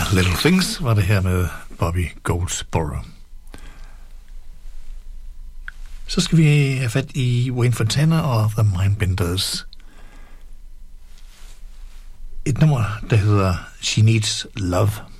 Little Things var det her med Bobby Goldsboro. Så skal vi have fat i Wayne Fontana og The Mindbenders. Et nummer, der hedder She Needs Love.